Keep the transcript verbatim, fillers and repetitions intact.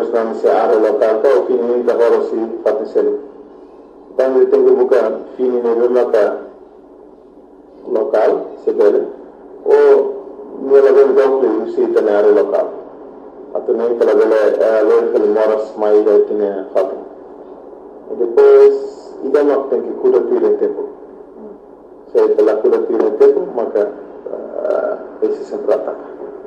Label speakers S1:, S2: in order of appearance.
S1: depois não se área local, então o fim ainda agora se faz ser. Então ele tem que buscar fim nível local, local, se quer, ou no level do que se tem na área local. Até nem pela vela é logo que ele mora mais já tem falta. E depois ainda não tem que cuidar do tempo. Se ele pela cuidar do tempo, mas esse sempre ataca.